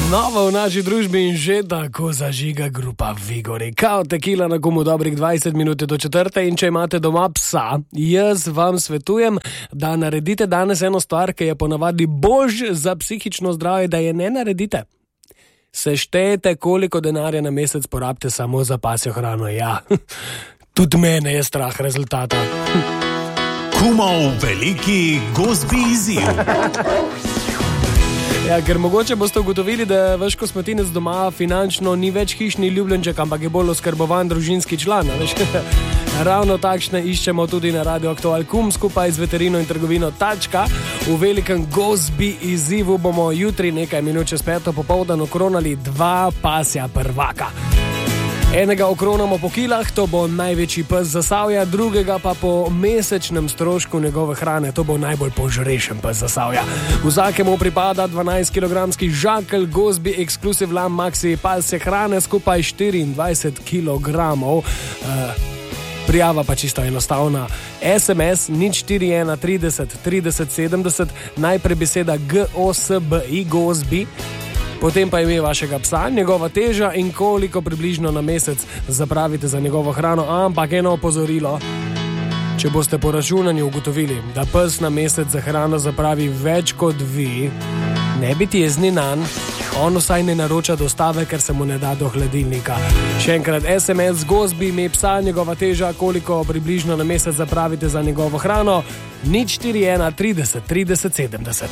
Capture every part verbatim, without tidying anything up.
Znova v naši družbi in že tako zažiga grupa Vigori. Kao tekila na gumu dobrih dvajset minut do četrte in če imate doma psa, jaz vam svetujem, da naredite danes eno stvar, ki je ponavadi bož za psihično zdravje, da je ne naredite. Seštejte, koliko denarja na mesec porabite samo za pasjo hrano. Ja, tudi mene je strah rezultata. Kumov veliki gozbi izziv. Ja, ker mogoče boste ugotovili, da vaš kosmatinec doma finančno ni več hišni ljubljenček, ampak je bolj oskrbovan družinski član. Veš? Ravno takšne iščemo tudi na Radio Aktual Kum skupaj z veterino in trgovino Tačka. V velikem gozbi izzivu bomo jutri nekaj minut čez peto popoldan okronali dva pasja prvaka. Enega okronamo po kilah, to bo največji pes Zasavja, drugega pa po mesečnem strošku njegove hrane, to bo najbolj požrešen pes Zasavja. Vsakemu pripada dvanajstkilogramski žakelj gozbi Exclusive Lamb Maxi pasje hrane, skupaj štiriindvajset kilogramov. Uh, prijava pa čisto enostavna. es em es nič štiri ena trideset trideset sedemdeset, najprej beseda G O S B I, gozbi. Potem pa ime vašega psa, njegova teža in koliko približno na mesec zapravite za njegovo hrano. Ampak eno opozorilo, če boste po računanju ugotovili, da pes na mesec za hrano zapravi več kot vi, ne biti jezni nanj, on vsaj ne naroča dostave, ker se mu ne da do hladilnika. Še enkrat es em es, gozbi, ime psa, njegova teža, koliko približno na mesec zapravite za njegovo hrano, nič štiri ena trideset trideset sedemdeset.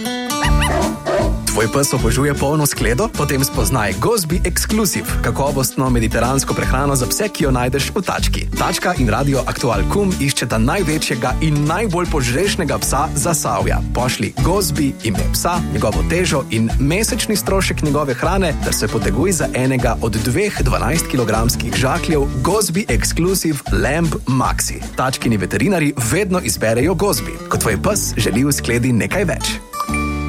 Tvoj pes obožuje polno skledo? Potem spoznaj Gozbi Exclusive, kakovostno mediteransko prehrano za pse, ki jo najdeš v Tački. Tačka in Radio Aktual Kum iščeta največjega in najbolj požrešnega psa Zasavja. Pošli Gozbi, ime psa, njegovo težo in mesečni strošek njegove hrane, ter se poteguj za enega od dveh dvanajstkilogramskih žakljev Gozbi Exclusive Lamb Maxi. Tačkini veterinari vedno izberejo Gozbi, ko tvoj pes želi v skledi nekaj več.